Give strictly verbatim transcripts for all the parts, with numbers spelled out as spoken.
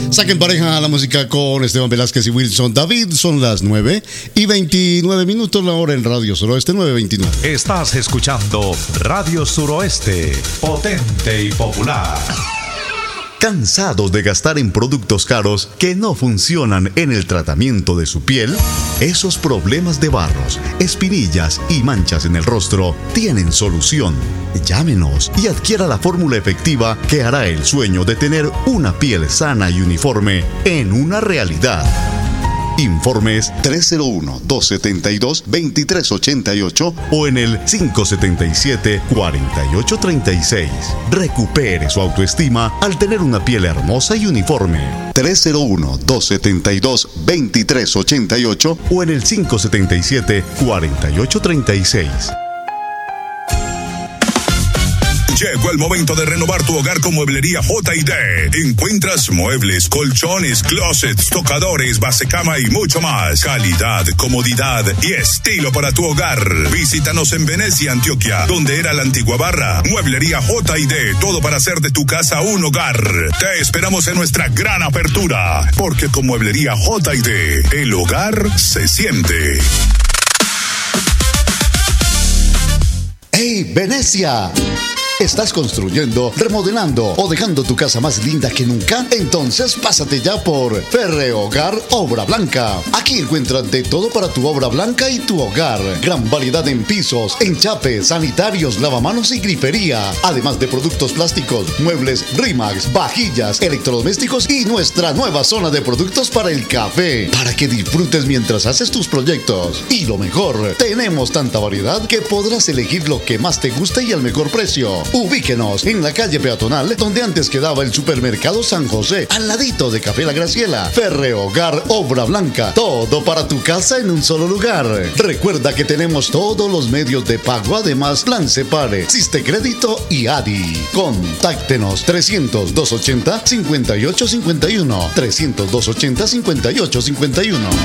Saquen pareja a la música con Esteban Velázquez y Wilson David. Son las nueve y veintinueve minutos, la hora en Radio Suroeste, nueve veintinueve. Estás escuchando Radio Suroeste, potente y popular. ¿Cansados de gastar en productos caros que no funcionan en el tratamiento de su piel? Esos problemas de barros, espinillas y manchas en el rostro tienen solución. Llámenos y adquiera la fórmula efectiva que hará el sueño de tener una piel sana y uniforme en una realidad. Informes tres cero uno, dos siete dos, dos tres ocho ocho o en el cinco siete siete, cuatro ocho tres seis. Recupere su autoestima al tener una piel hermosa y uniforme. tres cero uno, dos siete dos, dos tres ocho ocho o en el cinco siete siete, cuatro ocho tres seis. Llegó el momento de renovar tu hogar con Mueblería J y D. Encuentras muebles, colchones, closets, tocadores, basecama y mucho más. Calidad, comodidad y estilo para tu hogar. Visítanos en Venecia, Antioquia, donde era la antigua barra. Mueblería J y D, todo para hacer de tu casa un hogar. Te esperamos en nuestra gran apertura, porque con Mueblería J y D, el hogar se siente. ¡Hey, Venecia! ¿Estás construyendo, remodelando o dejando tu casa más linda que nunca? Entonces pásate ya por Ferrehogar Obra Blanca. Aquí encuentras de todo para tu obra blanca y tu hogar. Gran variedad en pisos, enchapes, sanitarios, lavamanos y grifería. Además de productos plásticos, muebles Rimax, vajillas, electrodomésticos y nuestra nueva zona de productos para el café. Para que disfrutes mientras haces tus proyectos. Y lo mejor, tenemos tanta variedad que podrás elegir lo que más te guste y al mejor precio. Ubíquenos en la calle peatonal donde antes quedaba el supermercado San José, al ladito de Café La Graciela. Ferrehogar Obra Blanca, todo para tu casa en un solo lugar. Recuerda que tenemos todos los medios de pago, además Plan Separe, Siste Crédito y A D I. Contáctenos trescientos, doscientos ochenta, cincuenta y ocho cincuenta y uno, trescientos, doscientos ochenta, cincuenta y ocho cincuenta y uno.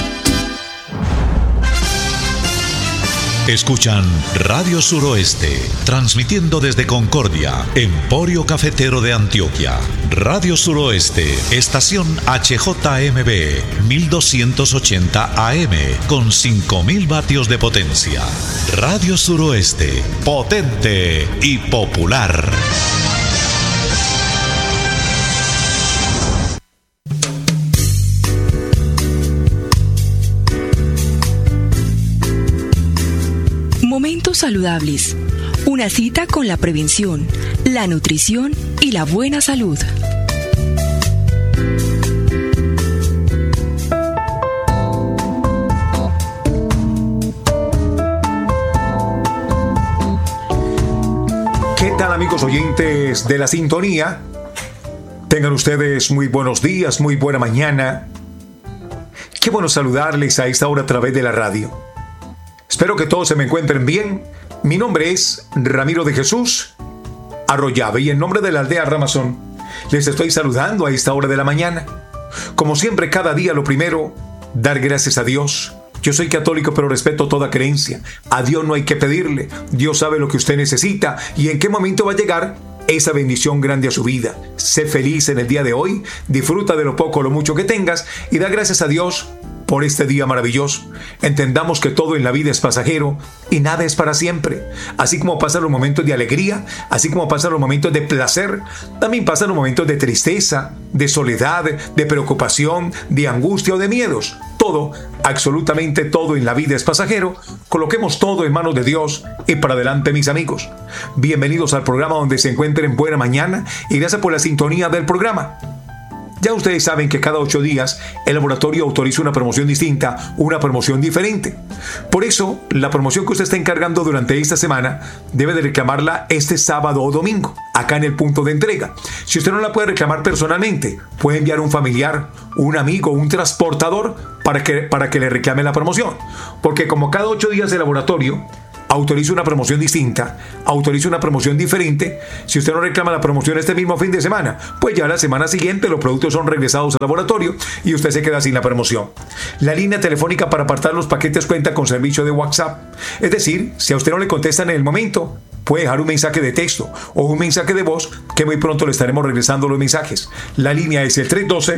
Escuchan Radio Suroeste, transmitiendo desde Concordia, Emporio Cafetero de Antioquia. Radio Suroeste, estación H J M B, mil doscientos ochenta A M, con cinco mil vatios de potencia. Radio Suroeste, potente y popular. Momentos saludables. Una cita con la prevención, la nutrición y la buena salud. ¿Qué tal, amigos oyentes de la sintonía? Tengan ustedes muy buenos días, muy buena mañana. Qué bueno saludarles a esta hora a través de la radio. Espero que todos se me encuentren bien. Mi nombre es Ramiro de Jesús Arroyave y en nombre de la aldea Ramazón les estoy saludando a esta hora de la mañana. Como siempre, cada día lo primero, dar gracias a Dios. Yo soy católico, pero respeto toda creencia. A Dios no hay que pedirle. Dios sabe lo que usted necesita y en qué momento va a llegar esa bendición grande a su vida. Sé feliz en el día de hoy, disfruta de lo poco o lo mucho que tengas y da gracias a Dios por este día maravilloso. Entendamos que todo en la vida es pasajero y nada es para siempre. Así como pasan los momentos de alegría, así como pasan los momentos de placer, también pasan los momentos de tristeza, de soledad, de preocupación, de angustia o de miedos. Todo, absolutamente todo en la vida es pasajero. Coloquemos todo en manos de Dios y para adelante, mis amigos. Bienvenidos al programa donde se encuentren en buena mañana y gracias por la sintonía del programa. Ya ustedes saben que cada ocho días el laboratorio autoriza una promoción distinta, una promoción diferente. Por eso, la promoción que usted está encargando durante esta semana debe de reclamarla este sábado o domingo, acá en el punto de entrega. Si usted no la puede reclamar personalmente, puede enviar un familiar, un amigo, un transportador para que, para que le reclame la promoción. Porque como cada ocho días el laboratorio autoriza una promoción distinta, autoriza una promoción diferente, si usted no reclama la promoción este mismo fin de semana, pues ya la semana siguiente los productos son regresados al laboratorio y usted se queda sin la promoción. La línea telefónica para apartar los paquetes cuenta con servicio de WhatsApp. Es decir, si a usted no le contestan en el momento, puede dejar un mensaje de texto o un mensaje de voz que muy pronto le estaremos regresando los mensajes. La línea es el tres uno dos,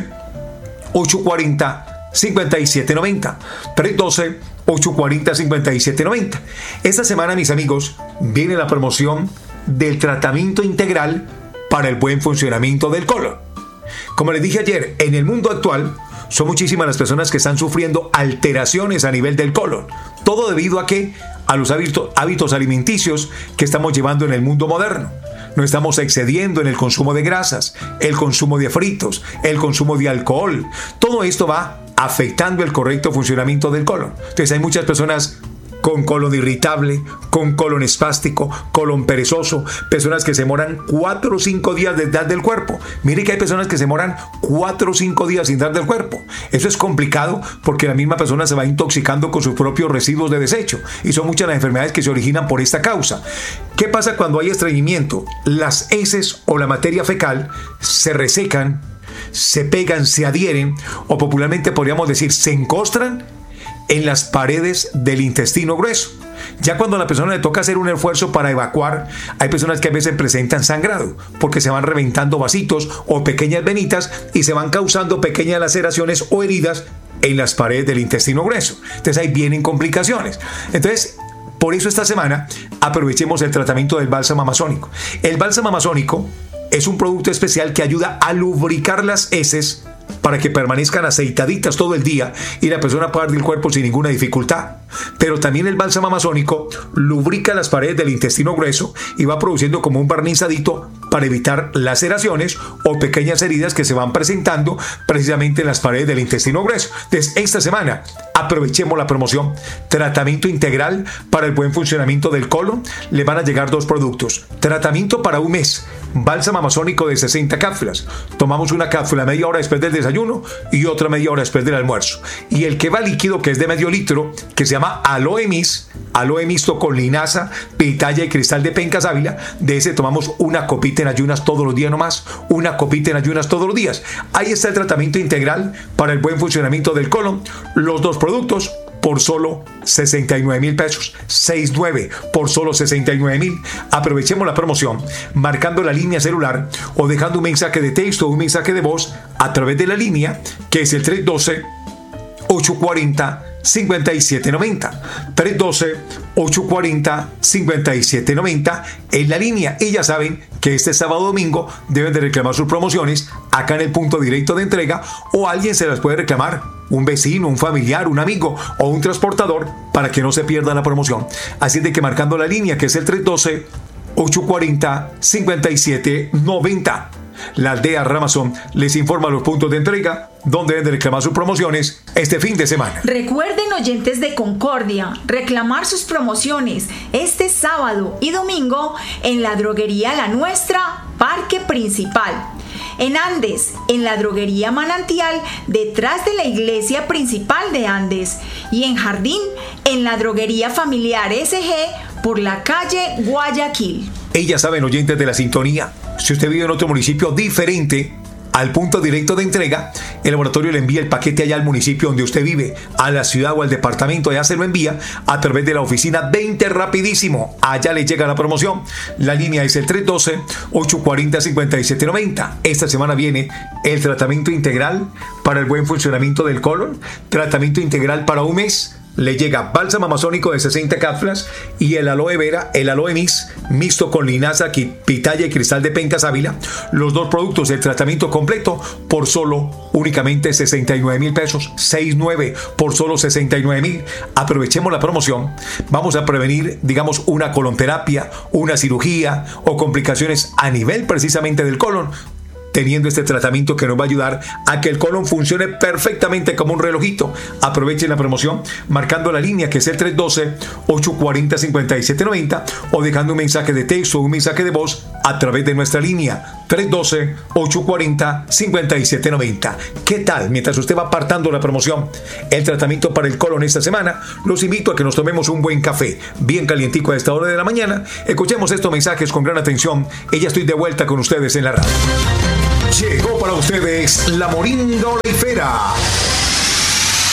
ocho cuatro cero, cinco siete nueve cero. tres uno dos, ocho cuatro cero, cinco siete nueve cero. Esta semana, mis amigos, viene la promoción del tratamiento integral para el buen funcionamiento del colon. Como les dije ayer, en el mundo actual son muchísimas las personas que están sufriendo alteraciones a nivel del colon. Todo debido a que a los hábitos, hábitos alimenticios que estamos llevando en el mundo moderno. Nos estamos excediendo en el consumo de grasas, el consumo de fritos, el consumo de alcohol. Todo esto va afectando el correcto funcionamiento del colon. Entonces hay muchas personas con colon irritable, con colon espástico, colon perezoso, personas que se demoran cuatro o cinco días de dar del cuerpo. Mire que hay personas que se demoran cuatro o cinco días sin dar del cuerpo. Eso es complicado porque la misma persona se va intoxicando con sus propios residuos de desecho y son muchas las enfermedades que se originan por esta causa. ¿Qué pasa cuando hay estreñimiento? Las heces o la materia fecal se resecan, se pegan, se adhieren o popularmente podríamos decir se encostran en las paredes del intestino grueso. Ya cuando a la persona le toca hacer un esfuerzo para evacuar, hay personas que a veces presentan sangrado porque se van reventando vasitos o pequeñas venitas y se van causando pequeñas laceraciones o heridas en las paredes del intestino grueso. Entonces ahí vienen complicaciones. Entonces, por eso esta semana aprovechemos el tratamiento del bálsamo amazónico. El bálsamo amazónico es un producto especial que ayuda a lubricar las heces para que permanezcan aceitaditas todo el día y la persona pueda dar del cuerpo sin ninguna dificultad. Pero también el bálsamo amazónico lubrica las paredes del intestino grueso y va produciendo como un barnizadito para evitar laceraciones o pequeñas heridas que se van presentando precisamente en las paredes del intestino grueso. Entonces, esta semana aprovechemos la promoción tratamiento integral para el buen funcionamiento del colon. Le van a llegar dos productos. Tratamiento para un mes, bálsamo amazónico de sesenta cápsulas. Tomamos una cápsula media hora después del desayuno y otra media hora después del almuerzo. Y el que va líquido, que es de medio litro, que se llama aloe mis, aloe mixto con linaza, pitaya y cristal de penca sábila, de ese tomamos una copita en ayunas todos los días nomás, una copita en ayunas todos los días. Ahí está el tratamiento integral para el buen funcionamiento del colon. Los dos productos por solo sesenta y nueve mil pesos. sesenta y nueve por solo sesenta y nueve mil. Aprovechemos la promoción marcando la línea celular o dejando un mensaje de texto o un mensaje de voz a través de la línea que es el tres uno dos, ocho cuatro cero, cinco siete nueve cero. tres uno dos, ocho cuatro cero, cinco siete nueve cero en la línea. Y ya saben que este sábado domingo deben de reclamar sus promociones acá en el punto directo de entrega o alguien se las puede reclamar, un vecino, un familiar, un amigo o un transportador para que no se pierda la promoción. Así de que marcando la línea que es el tres uno dos, ocho cuatro cero, cinco siete nueve cero. La aldea Ramazón les informa los puntos de entrega donde deben de reclamar sus promociones este fin de semana. Recuerden, oyentes de Concordia, reclamar sus promociones este sábado y domingo en la droguería La Nuestra, Parque Principal. En Andes, en la droguería Manantial, detrás de la iglesia principal de Andes. Y en Jardín, en la droguería familiar S G, por la calle Guayaquil. Ellas saben, oyentes de la sintonía, si usted vive en otro municipio diferente al punto directo de entrega, el laboratorio le envía el paquete allá al municipio donde usted vive, a la ciudad o al departamento, allá se lo envía a través de la oficina veinte rapidísimo, allá le llega la promoción. La línea es el tres uno dos, ocho cuatro cero, cinco siete nueve cero. Esta semana viene el tratamiento integral para el buen funcionamiento del colon, tratamiento integral para un mes. Le llega bálsamo amazónico de sesenta cápsulas y el aloe vera, el aloe mix, mixto con linaza, pitaya y cristal de penca sábila. Los dos productos del tratamiento completo por solo únicamente sesenta y nueve mil pesos. sesenta y nueve por solo sesenta y nueve mil. Aprovechemos la promoción. Vamos a prevenir, digamos, una colonterapia, una cirugía o complicaciones a nivel precisamente del colon, teniendo este tratamiento que nos va a ayudar a que el colon funcione perfectamente como un relojito. Aprovechen la promoción marcando la línea que es el tres uno dos, ocho cuatro cero, cinco siete nueve cero o dejando un mensaje de texto o un mensaje de voz a través de nuestra línea tres uno dos, ocho cuatro cero, cinco siete nueve cero. ¿Qué tal? Mientras usted va apartando la promoción, el tratamiento para el colon esta semana, los invito a que nos tomemos un buen café bien calientico a esta hora de la mañana. Escuchemos estos mensajes con gran atención y ya estoy de vuelta con ustedes en la radio. Llegó para ustedes la Moringa Oleifera.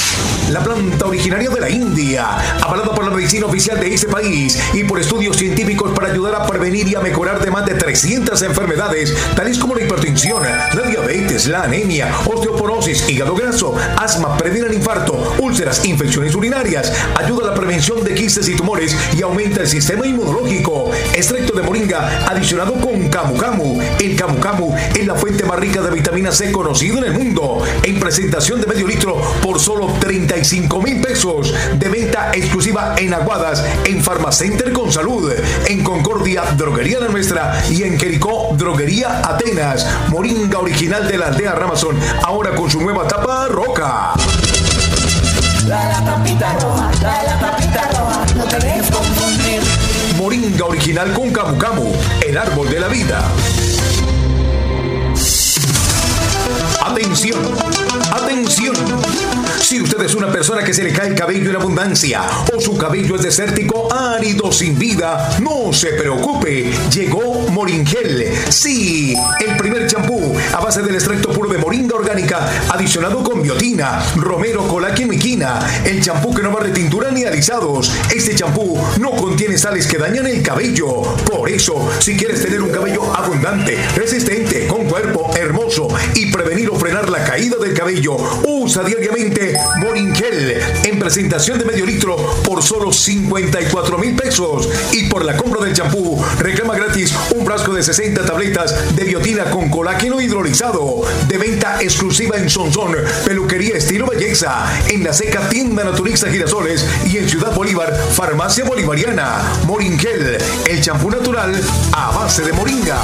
la planta originaria de la India, avalada por la medicina oficial de ese país y por estudios científicos para ayudar a prevenir y a mejorar de más de trescientas enfermedades, tales como la hipertensión, la diabetes, la anemia, osteoporosis, hígado graso, asma, previene el infarto, úlceras, infecciones urinarias, ayuda a la prevención de quistes y tumores y aumenta el sistema inmunológico. Extracto de moringa adicionado con camu camu. El camu camu es la fuente más rica de vitamina C conocida en el mundo. En presentación de medio litro por solo treinta y cinco mil pesos. De venta exclusiva en Aguadas, en Farmacenter con Salud, en Concordia, Droguería La Nuestra y en Jericó, Droguería Atenas. Moringa original de la aldea Ramazón, ahora con su nueva tapa roja. La, la tapita roja, la, la tapita roja, no te dejes confundir. Moringa original con camu camu, el árbol de la vida. Atención, atención. Si usted es una persona que se le cae el cabello en abundancia o su cabello es desértico, árido, sin vida, no se preocupe. Llegó Moringel. Sí, el primer champú a base del extracto puro de moringa orgánica adicionado con biotina, romero, colágeno y quina. El champú que no va a retintura ni alisados. Este champú no contiene sales que dañan el cabello. Por eso, si quieres tener un cabello abundante, resistente, con cuerpo hermoso y prevenir o frenar la caída del cabello, usa diariamente Moringel en presentación de medio litro por solo cincuenta y cuatro mil pesos. Y por la compra del champú, reclama gratis un frasco de sesenta tabletas de biotina con colágeno hidrolizado. De venta exclusiva en Sonsón, Peluquería Estilo Belleza, en La Seca, Tienda Naturista Girasoles y en Ciudad Bolívar, Farmacia Bolivariana. Moringel, el champú natural a base de moringa.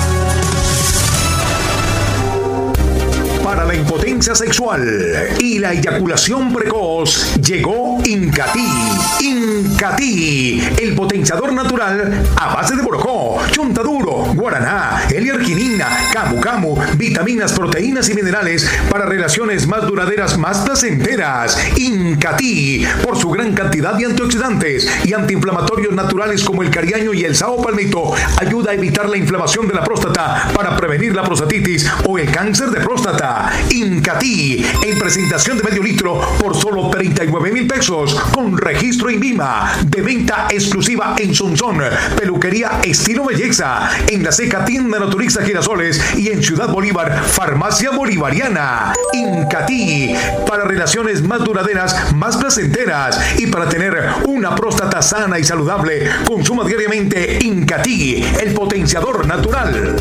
Para la impotencia sexual y la eyaculación precoz, llegó Incatí. Incatí, el potenciador natural a base de borojó, chontaduro, guaraná, L-arginina, camu camu, vitaminas, proteínas y minerales para relaciones más duraderas, más placenteras. Incatí, por su gran cantidad de antioxidantes y antiinflamatorios naturales como el cariaño y el sao palmito, ayuda a evitar la inflamación de la próstata para prevenir la prostatitis o el cáncer de próstata. Incatí, en presentación de medio litro por solo treinta y nueve mil pesos, con registro INVIMA. De venta exclusiva en Sonsón, Peluquería Estilo Belleza, en La Seca, Tienda Naturista Girasoles y en Ciudad Bolívar, Farmacia Bolivariana. Incatí, para relaciones más duraderas, más placenteras y para tener una próstata sana y saludable, consuma diariamente Incatí, el potenciador natural.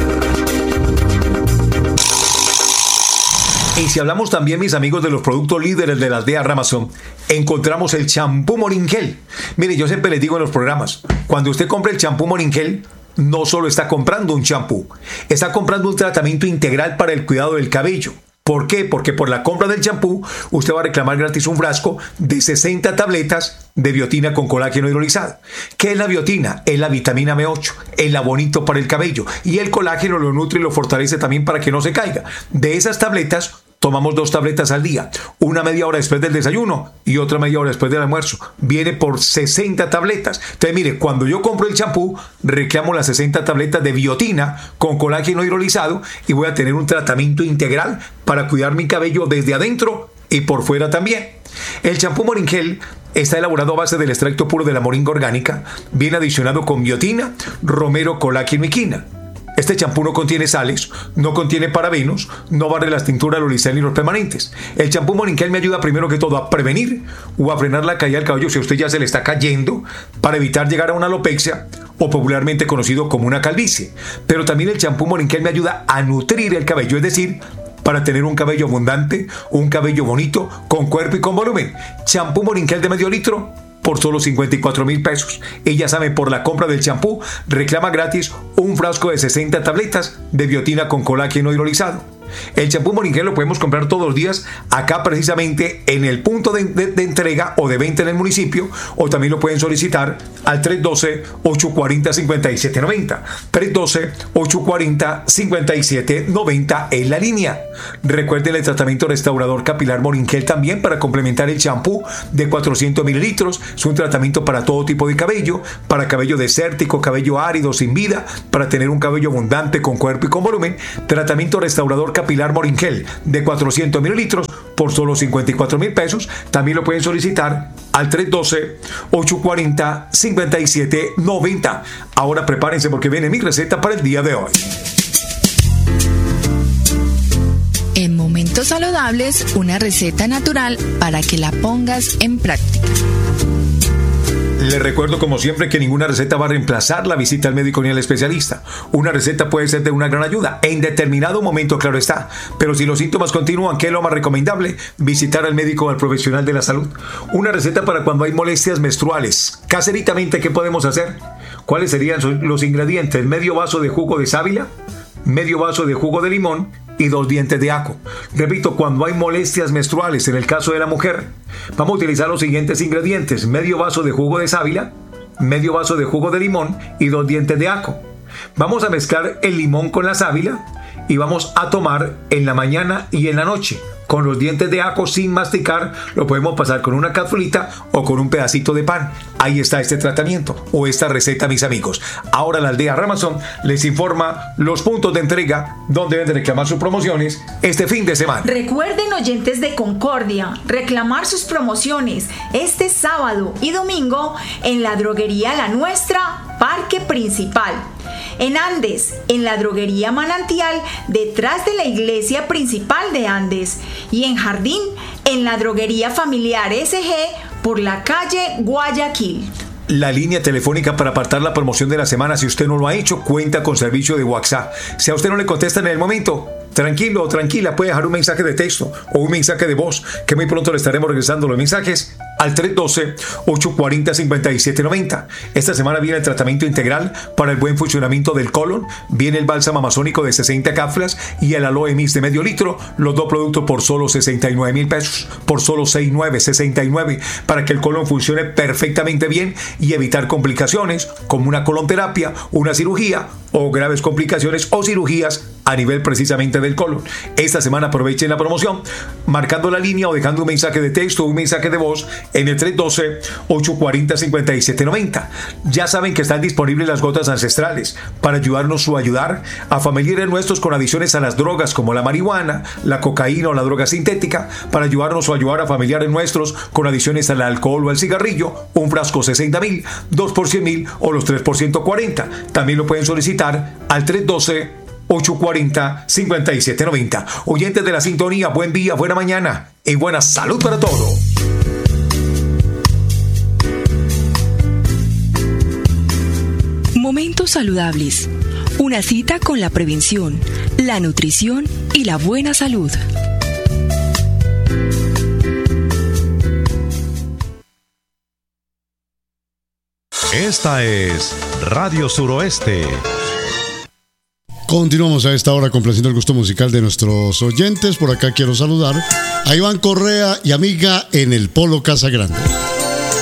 Y si hablamos también, mis amigos, de los productos líderes de la aldea Ramazón, encontramos el champú Moringel. Mire, yo siempre les digo en los programas, cuando usted compre el champú Moringel, no solo está comprando un champú, está comprando un tratamiento integral para el cuidado del cabello. ¿Por qué? Porque por la compra del champú, usted va a reclamar gratis un frasco de sesenta tabletas de biotina con colágeno hidrolizado. ¿Qué es la biotina? Es la vitamina B ocho, es la bonito para el cabello. Y el colágeno lo nutre y lo fortalece también para que no se caiga. De esas tabletas, tomamos dos tabletas al día, una media hora después del desayuno y otra media hora después del almuerzo. Viene por sesenta tabletas. Entonces, mire, cuando yo compro el champú, reclamo las sesenta tabletas de biotina con colágeno hidrolizado y voy a tener un tratamiento integral para cuidar mi cabello desde adentro y por fuera también. El champú Moringel está elaborado a base del extracto puro de la moringa orgánica, viene adicionado con biotina, romero, colágeno y quina. Este champú no contiene sales, no contiene parabenos, no barre las tinturas, los listeros ni los permanentes. El champú Moringel me ayuda primero que todo a prevenir o a frenar la caída del cabello si a usted ya se le está cayendo, para evitar llegar a una alopecia o popularmente conocido como una calvicie. Pero también el champú Moringel me ayuda a nutrir el cabello, es decir, para tener un cabello abundante, un cabello bonito, con cuerpo y con volumen. Champú Moringel de medio litro por solo cincuenta y cuatro mil pesos. Y ya saben, por la compra del champú, reclama gratis un frasco de sesenta tabletas de biotina con colágeno hidrolizado. El champú Moringel lo podemos comprar todos los días acá precisamente en el punto de, de, de entrega o de venta en el municipio, o también lo pueden solicitar al tres uno dos, ocho cuatro cero, cinco siete nueve cero, tres uno dos, ocho cuatro cero, cinco siete nueve cero en la línea. Recuerden el tratamiento restaurador capilar Moringel también para complementar el champú de cuatrocientos mililitros. Es un tratamiento para todo tipo de cabello, para cabello desértico, cabello árido, sin vida, para tener un cabello abundante con cuerpo y con volumen. Tratamiento restaurador capilar Moringel de cuatrocientos mililitros por solo cincuenta y cuatro mil pesos. También lo pueden solicitar al tres uno dos, ocho cuatro cero, cinco siete nueve cero. Ahora prepárense porque viene mi receta para el día de hoy. En Momentos Saludables, una receta natural para que la pongas en práctica. Les recuerdo como siempre que ninguna receta va a reemplazar la visita al médico ni al especialista. Una receta puede ser de una gran ayuda, en determinado momento, claro está. Pero si los síntomas continúan, ¿qué es lo más recomendable? Visitar al médico o al profesional de la salud. Una receta para cuando hay molestias menstruales. Caseritamente, ¿qué podemos hacer? ¿Cuáles serían los ingredientes? Medio vaso de jugo de sábila, medio vaso de jugo de limón y dos dientes de ajo. Repito, cuando hay molestias menstruales, en el caso de la mujer, vamos a utilizar los siguientes ingredientes: medio vaso de jugo de sábila, medio vaso de jugo de limón y dos dientes de ajo. Vamos a mezclar el limón con la sábila y vamos a tomar en la mañana y en la noche. Con los dientes de ajo sin masticar, lo podemos pasar con una capsulita o con un pedacito de pan. Ahí está este tratamiento o esta receta, mis amigos. Ahora la aldea Ramazón les informa los puntos de entrega donde deben reclamar sus promociones este fin de semana. Recuerden, oyentes de Concordia, reclamar sus promociones este sábado y domingo en la droguería La Nuestra, Parque Principal. En Andes, en la droguería Manantial, detrás de la iglesia principal de Andes. Y en Jardín, en la droguería familiar S G, por la calle Guayaquil. La línea telefónica para apartar la promoción de la semana, si usted no lo ha hecho, cuenta con servicio de WhatsApp. Si a usted no le contestan en el momento, tranquilo o tranquila, puede dejar un mensaje de texto o un mensaje de voz, que muy pronto le estaremos regresando los mensajes al tres uno dos, ocho cuatro cero, cinco siete nueve cero. Esta semana viene el tratamiento integral para el buen funcionamiento del colon, viene el bálsamo amazónico de sesenta cápsulas y el aloe mix de medio litro, los dos productos por solo sesenta y nueve mil pesos, por solo sesenta y nueve, sesenta y nueve, para que el colon funcione perfectamente bien y evitar complicaciones como una colonterapia, una cirugía o graves complicaciones o cirugías a nivel precisamente del colon. Esta semana aprovechen la promoción marcando la línea o dejando un mensaje de texto o un mensaje de voz en el tres uno dos, ocho cuatro cero, cinco siete nueve cero. Ya saben que están disponibles las gotas ancestrales para ayudarnos o ayudar a familiares nuestros con adicciones a las drogas como la marihuana, la cocaína o la droga sintética, para ayudarnos o ayudar a familiares nuestros con adicciones al alcohol o al cigarrillo, un frasco sesenta mil, dos por cien mil o los tres por ciento cuarenta. También lo pueden solicitar al tres uno dos, ocho cuatro cero, cinco siete nueve cero. Oyentes de la sintonía, buen día, buena mañana y buena salud para todos. Momentos saludables. Una cita con la prevención, la nutrición y la buena salud. Esta es Radio Suroeste. Continuamos a esta hora complaciendo el gusto musical de nuestros oyentes. Por acá quiero saludar a Iván Correa y amiga en el Polo Casa Grande.